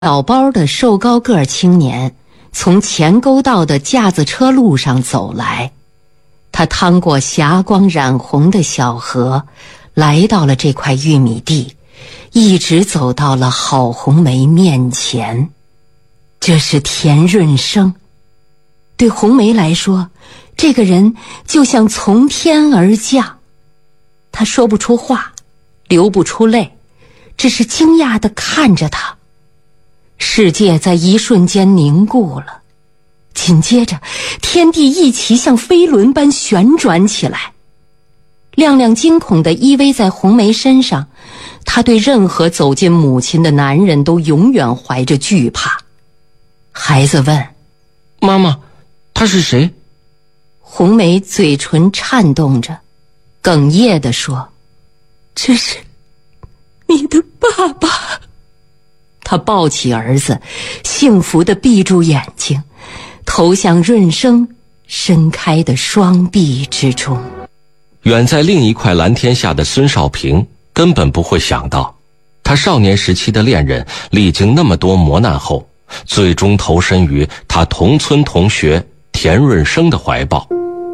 小包的瘦高个儿青年从前沟道的架子车路上走来，他趟过霞光染红的小河，来到了这块玉米地，一直走到了郝红梅面前。这是田润生。对红梅来说，这个人就像从天而降。他说不出话，流不出泪，只是惊讶地看着他。世界在一瞬间凝固了，紧接着天地一起像飞轮般旋转起来。亮亮惊恐地依偎在红梅身上，他对任何走进母亲的男人都永远怀着惧怕。孩子问： 妈妈，他是谁？ 红梅嘴唇颤动着，哽咽地说：这是你的爸爸。他抱起儿子，幸福地闭住眼睛，投向润生伸开的双臂之中。 远在另一块蓝天下的孙少平根本不会想到，他少年时期的恋人历经那么多磨难后，最终投身于他同村同学田润生的怀抱。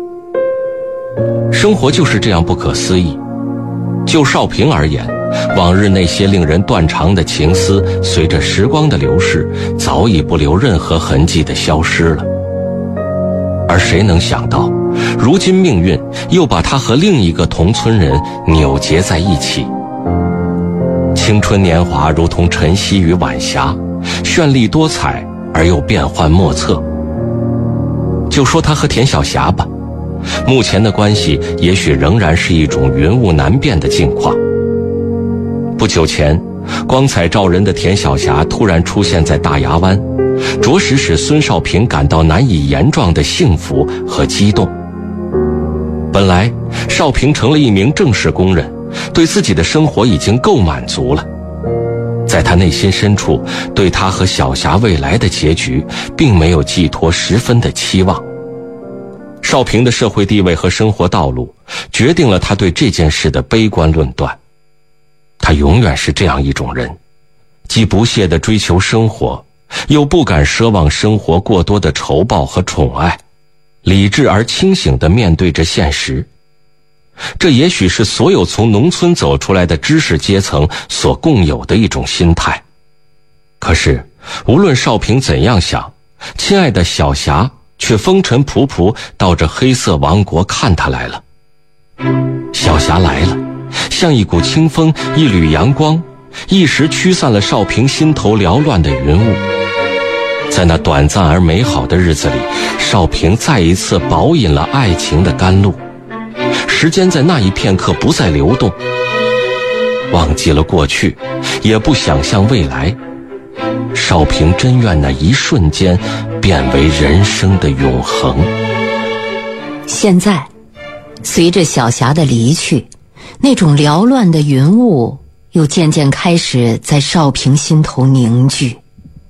生活就是这样不可思议。就少平而言，往日那些令人断肠的情思，随着时光的流逝，早已不留任何痕迹地消失了。而谁能想到，如今命运又把他和另一个同村人扭结在一起。青春年华如同晨曦与晚霞，绚丽多彩而又变幻莫测。就说他和田晓霞吧，目前的关系也许仍然是一种云雾难辨的境况。不久前，光彩照人的田晓霞突然出现在大牙湾，着实使孙少平感到难以言状的幸福和激动。本来少平成了一名正式工人，对自己的生活已经够满足了，在他内心深处，对他和晓霞未来的结局并没有寄托十分的期望。少平的社会地位和生活道路决定了他对这件事的悲观论断。他永远是这样一种人，既不懈地追求生活，又不敢奢望生活过多的酬报和宠爱，理智而清醒地面对着现实。这也许是所有从农村走出来的知识阶层所共有的一种心态。可是无论少平怎样想，亲爱的晓霞却风尘仆仆到这黑色王国看他来了。晓霞来了，像一股清风，一缕阳光，一时驱散了少平心头缭乱的云雾。在那短暂而美好的日子里，少平再一次饱饮了爱情的甘露。时间在那一片刻不再流动，忘记了过去，也不想象未来。少平真愿那一瞬间变为人生的永恒。 现在随着晓霞的离去，那种缭乱的云雾又渐渐开始在少平心头凝聚。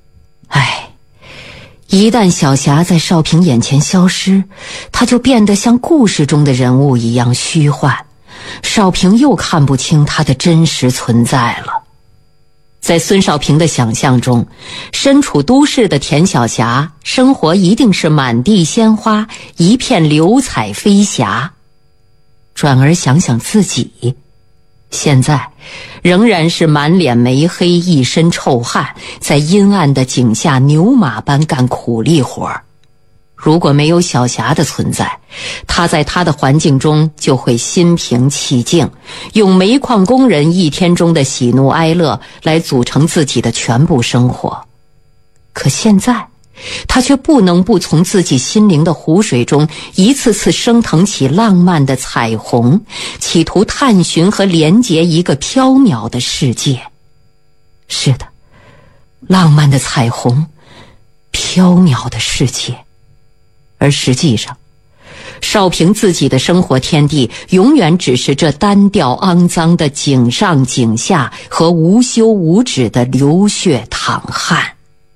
一旦晓霞在少平眼前消失，他就变得像故事中的人物一样虚幻，少平又看不清他的真实存在了。在孙少平的想象中，身处都市的田晓霞生活一定是满地鲜花，一片流彩飞霞。转而想想自己，现在仍然是满脸煤黑，一身臭汗，在阴暗的井下牛马般干苦力活。如果没有晓霞的存在，他在他的环境中就会心平气静，用煤矿工人一天中的喜怒哀乐来组成自己的全部生活。可现在他却不能不从自己心灵的湖水中一次次升腾起浪漫的彩虹，企图探寻和连结一个缥缈的世界。是的，浪漫的彩虹，缥缈的世界。而实际上，少平自己的生活天地永远只是这单调肮脏的井上井下和无休无止的流血淌汗。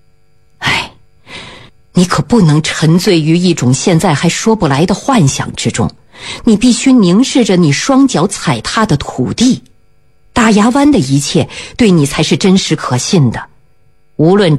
你可不能沉醉于一种现在还说不来的幻想之中，你必须凝视着你双脚踩踏的土地。大牙湾的一切对你才是真实可信的， 无论